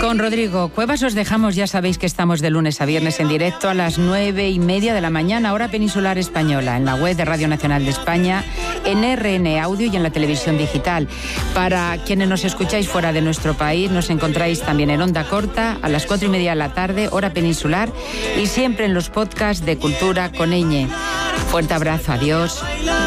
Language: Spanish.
Con Rodrigo Cuevas os dejamos, ya sabéis que estamos de lunes a viernes en directo a las 9:30 de la mañana, hora peninsular española, en la web de Radio Nacional de España, en RN Audio y en la televisión digital. Para quienes nos escucháis fuera de nuestro país, nos encontráis también en onda corta a las 4:30 de la tarde, hora peninsular, y siempre en los podcasts de Cultura con Ñ. Fuerte abrazo, adiós.